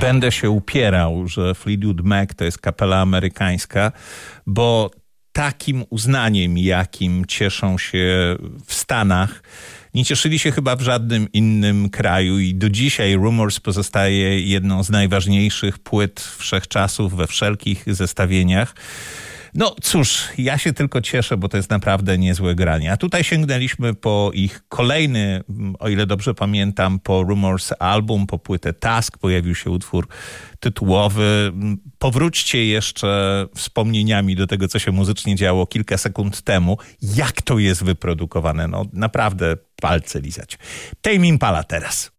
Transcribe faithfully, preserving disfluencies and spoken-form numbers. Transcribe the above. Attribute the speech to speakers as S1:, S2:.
S1: będę się upierał, że Fleetwood Mac to jest kapela amerykańska, bo takim uznaniem, jakim cieszą się w Stanach, nie cieszyli się chyba w żadnym innym kraju i do dzisiaj Rumours pozostaje jedną z najważniejszych płyt wszechczasów we wszelkich zestawieniach. No cóż, ja się tylko cieszę, bo to jest naprawdę niezłe granie. A tutaj sięgnęliśmy po ich kolejny, o ile dobrze pamiętam, po Rumours album, po płytę Task, pojawił się utwór tytułowy. Powróćcie jeszcze wspomnieniami do tego, co się muzycznie działo kilka sekund temu. Jak to jest wyprodukowane? No naprawdę palce lizać. Tame Impala teraz.